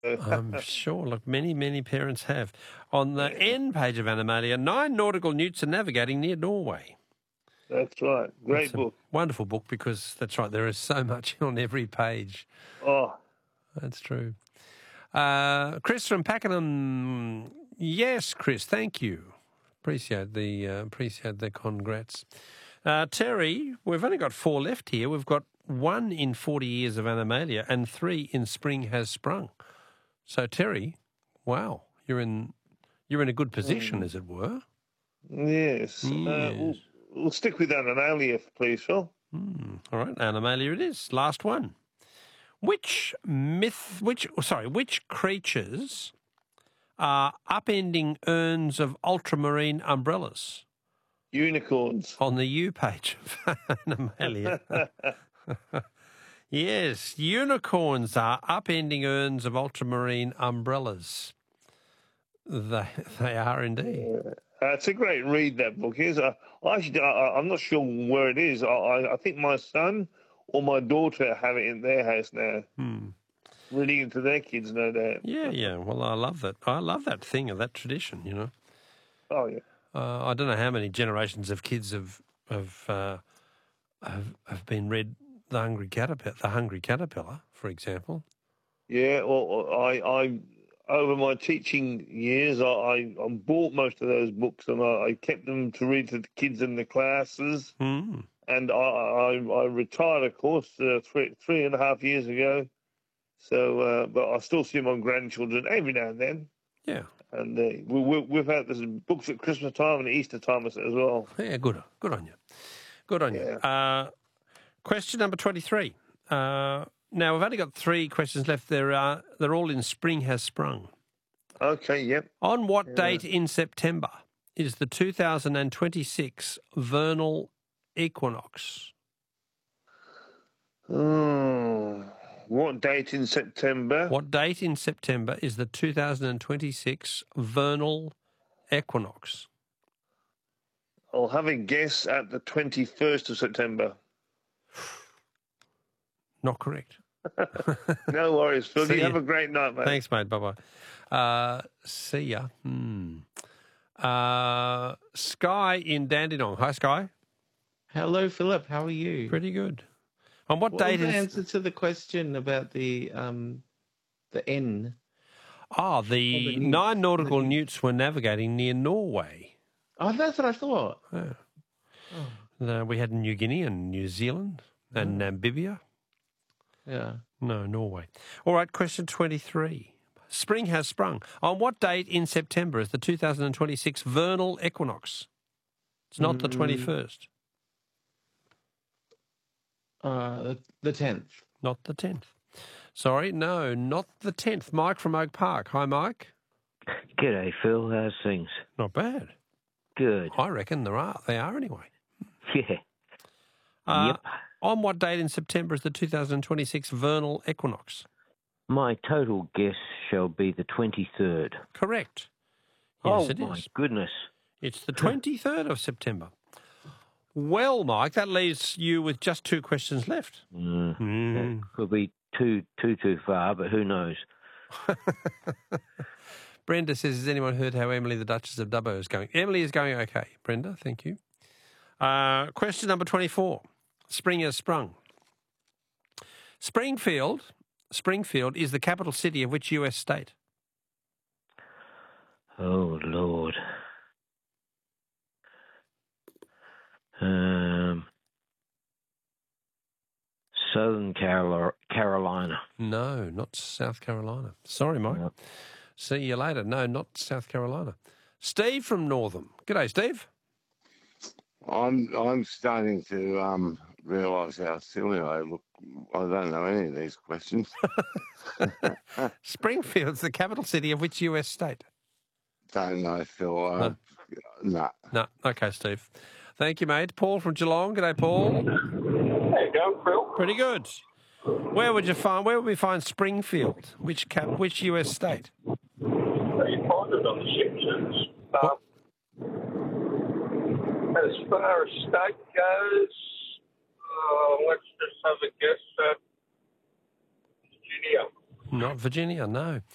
I'm sure. Look, many parents have. On the end page of Animalia, 9 nautical newts are navigating near Norway. That's right. Great book. Wonderful book because, that's right, there is so much on every page. Oh. That's true. Chris from Pakenham. Yes, Chris, thank you. Appreciate the congrats. Terry, we've only got 4 left here. We've got 1 in 40 years of Animalia and 3 in Spring Has Sprung. So, Terry, wow, you're in a good position, as it were. Yes. We'll stick with Animalia, please, Phil. All right, Animalia it is. Last one. Which creatures are upending urns of ultramarine umbrellas? Unicorns. On the U page of Animalia. Yes, unicorns are upending urns of ultramarine umbrellas. They are indeed. It's a great read, that book is. I'm not sure where it is. I think my son or my daughter have it in their house now. Reading it to their kids, no doubt. Yeah. Well, I love that. I love that thing, of that tradition, you know. Oh, yeah. I don't know how many generations of kids have been read The Hungry Caterpillar, for example. Yeah, well, I over my teaching years, I bought most of those books and I kept them to read to the kids in the classes. And I retired, of course, 3.5 years ago. So, but I still see my grandchildren every now and then. Yeah. And we've had this books at Christmas time and Easter time as well. Yeah, good on you. Good on you. Question number 23. Now, we've only got 3 questions left. They're all in Spring Has Sprung. Okay, yep. On what date in September is the 2026 vernal equinox? What date in September? What date in September is the 2026 vernal equinox? I'll have a guess at the 21st of September. Not correct. No worries, Phil. You have a great night, mate. Thanks, mate. Bye-bye. See ya. Sky in Dandenong. Hi, Sky. Hello, Philip. How are you? Pretty good. On what date was the answer to the question about the N? The 9 nautical newts were navigating near Norway. Oh, that's what I thought. Yeah. We had New Guinea and New Zealand and Namibia. Yeah. No, Norway. All right, question 23. Spring Has Sprung. On what date in September is the 2026 vernal equinox? It's not the 21st. The 10th. Not the 10th. Sorry, no, not the 10th. Mike from Oak Park. Hi, Mike. G'day, Phil. How's things? Not bad. Good. I reckon they are anyway. Yeah. Yep. On what date in September is the 2026 vernal equinox? My total guess shall be the 23rd. Correct. Yes, it is. Oh, my goodness. It's the 23rd of September. Well, Mike, that leaves you with just 2 questions left. That could be too far, but who knows? Brenda says, has anyone heard how Emily, the Duchess of Dubbo, is going? Emily is going okay, Brenda. Thank you. Question number 24. Spring Has Sprung. Springfield is the capital city of which US state? Oh, Lord. Southern Carolina. No, not South Carolina. Sorry, Mike. No. See you later. No, not South Carolina. Steve from Northam. G'day, Steve. I'm starting to realise how silly I look. I don't know any of these questions. Springfield's the capital city of which US state? Don't know, Phil. No. No. Okay, Steve. Thank you, mate. Paul from Geelong. G'day, Paul. How you going, Phil? Pretty good. Where would we find Springfield? Which US state? You find it on the Simpsons. As far as state goes, let's just have a guess at Virginia. Not Virginia, no.